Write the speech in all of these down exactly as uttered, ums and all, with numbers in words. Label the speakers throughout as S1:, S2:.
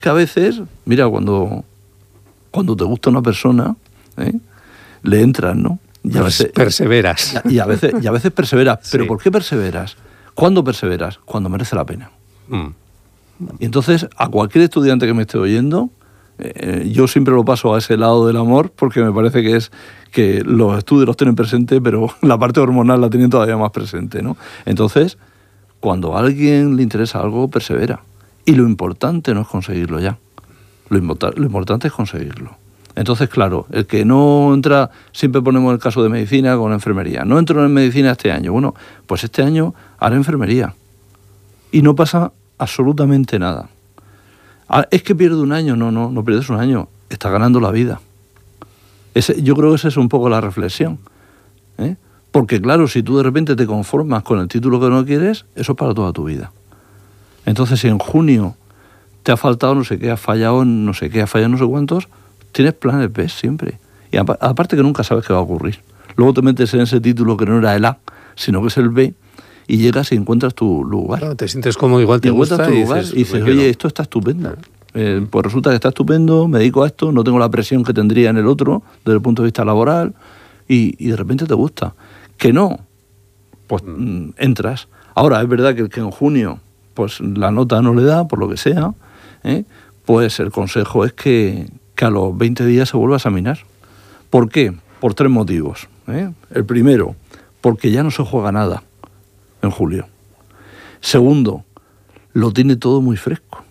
S1: que a veces, mira, cuando, cuando te gusta una persona, ¿eh? le entras, ¿no?
S2: Y a veces perseveras.
S1: Y a veces, y a veces perseveras.
S2: Sí.
S1: ¿Pero por qué perseveras? ¿Cuándo perseveras? Cuando merece la pena. Mm. Y entonces, a cualquier estudiante que me esté oyendo, eh, yo siempre lo paso a ese lado del amor, porque me parece que es que los estudios los tienen presente, pero la parte hormonal la tienen todavía más presente, ¿no? Entonces, cuando a alguien le interesa algo, persevera. Y lo importante no es conseguirlo ya. Lo, import- lo importante es conseguirlo. Entonces, claro, el que no entra, siempre ponemos el caso de medicina con enfermería. No entro en medicina este año. Bueno, pues este año haré enfermería. Y no pasa absolutamente nada. Ah, es que pierdo un año. No, no, no pierdes un año. Estás ganando la vida. Ese, yo creo que esa es un poco la reflexión. ¿eh? Porque, claro, si tú de repente te conformas con el título que no quieres, eso es para toda tu vida. Entonces, si en junio te ha faltado no sé qué, has fallado en no sé qué, has fallado en no sé cuántos, tienes planes B siempre. Y aparte que nunca sabes qué va a ocurrir. Luego te metes en ese título que no era el A, sino que es el B, y llegas y encuentras tu lugar.
S2: Claro, te sientes cómodo, igual te,
S1: te
S2: gusta
S1: tu
S2: y
S1: lugar,
S2: dices,
S1: y dices oye, esto está estupendo. Eh, pues resulta que está estupendo, me dedico a esto, no tengo la presión que tendría en el otro, desde el punto de vista laboral, y, y de repente te gusta. Que no, pues mm, entras. Ahora, es verdad que el que en junio pues la nota no le da, por lo que sea, ¿eh? pues el consejo es que que a los veinte días se vuelva a examinar. ¿Por qué? Por tres motivos. ¿eh? El primero, porque ya no se juega nada en julio. Segundo, lo tiene todo muy fresco.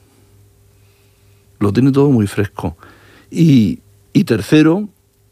S1: Lo tiene todo muy fresco. Y, y tercero,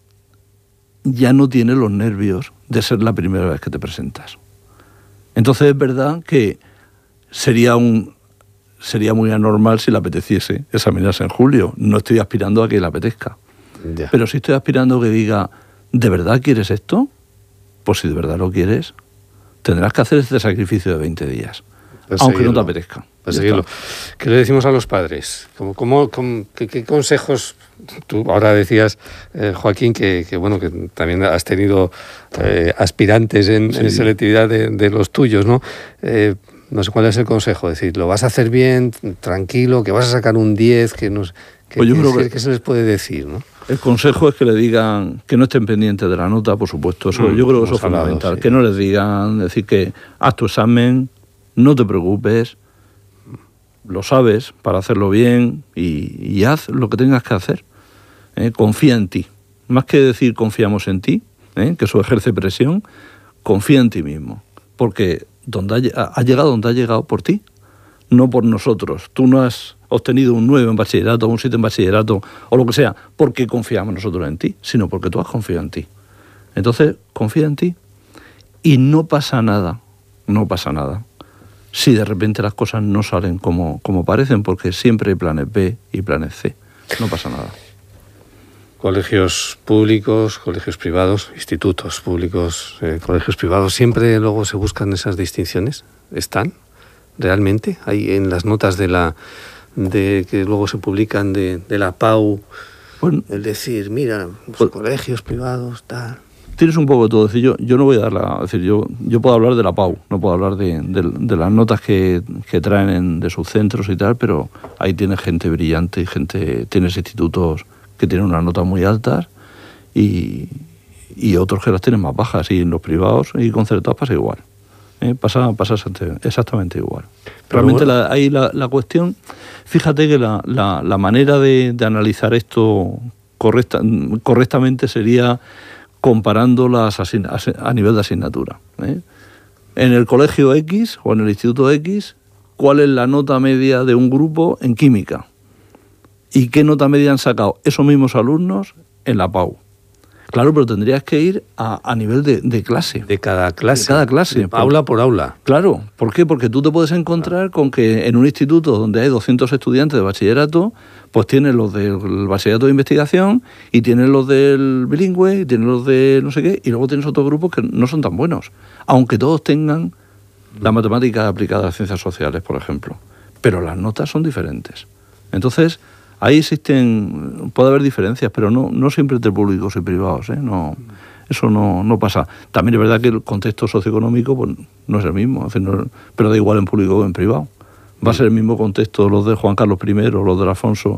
S1: ya no tiene los nervios de ser la primera vez que te presentas. Entonces es verdad que sería un... sería muy anormal si le apeteciese examinarse en julio. No estoy aspirando a que le apetezca. Ya. Pero si estoy aspirando a que diga, ¿de verdad quieres esto? Pues si de verdad lo quieres, tendrás que hacer este sacrificio de veinte días. Aunque no te apetezca.
S2: Seguirlo. ¿Qué le decimos a los padres? ¿Cómo, cómo, cómo, qué, ¿Qué consejos? Tú ahora decías, eh, Joaquín, que, que bueno que también has tenido eh, aspirantes en, sí. en selectividad de, de los tuyos, ¿no? Eh, No sé cuál es el consejo, es decir, lo vas a hacer bien, tranquilo, que vas a sacar un diez, que, nos, que, pues yo que, creo que, que se les puede decir, ¿no?
S1: El consejo es que le digan que no estén pendientes de la nota, por supuesto, eso, mm, yo creo que eso es fundamental, hablado, sí. que no les digan, decir que haz tu examen, no te preocupes, lo sabes para hacerlo bien y, y haz lo que tengas que hacer, ¿eh? Confía en ti, más que decir confiamos en ti, ¿eh? que eso ejerce presión, confía en ti mismo, porque donde ha, ha llegado donde ha llegado por ti, no por nosotros. Tú no has obtenido un nueve en bachillerato, un siete en bachillerato, o lo que sea, porque confiamos nosotros en ti, sino porque tú has confiado en ti. Entonces, confía en ti y no pasa nada, no pasa nada. Si de repente las cosas no salen como, como parecen, porque siempre hay planes B y planes C, no pasa nada.
S2: Colegios públicos, colegios privados, institutos públicos, eh, colegios privados, ¿siempre luego se buscan esas distinciones? ¿Están realmente? Hay en las notas de la de que luego se publican de, de la P A U, bueno, el decir, mira, los pues, colegios privados, tal...
S1: Tienes un poco de todo. Es decir, yo, yo no voy a dar la... Es decir, yo, yo puedo hablar de la P A U, no puedo hablar de, de, de las notas que, que traen en, de sus centros y tal, pero ahí tienes gente brillante y gente... Tienes institutos que tienen unas notas muy altas y, y otros que las tienen más bajas, y en los privados y concertados pasa igual, ¿eh? pasa, pasa exactamente igual. Pero realmente bueno, la, ahí la, la cuestión, fíjate que la, la, la manera de, de analizar esto correcta, correctamente sería comparando las asign- a nivel de asignatura, ¿eh? En el colegio X o en el instituto X, ¿cuál es la nota media de un grupo en química? ¿Y qué nota media han sacado esos mismos alumnos en la P A U? Claro, pero tendrías que ir a, a nivel de, de clase.
S2: De cada clase.
S1: De cada clase.
S2: De aula por aula.
S1: Claro. ¿Por qué? Porque tú te puedes encontrar ah. con que en un instituto donde hay doscientos estudiantes de bachillerato, pues tienes los del bachillerato de investigación y tienes los del bilingüe y tienes los de no sé qué, y luego tienes otros grupos que no son tan buenos, aunque todos tengan la matemática aplicada a las ciencias sociales, por ejemplo. Pero las notas son diferentes. Entonces... Ahí existen, puede haber diferencias, pero no, no siempre entre públicos y privados, ¿eh? No, eso no, no pasa. También es verdad que el contexto socioeconómico pues, no es el mismo, es decir, no, pero da igual en público o en privado. Va a ser el mismo contexto los de Juan Carlos primero, los de Alfonso,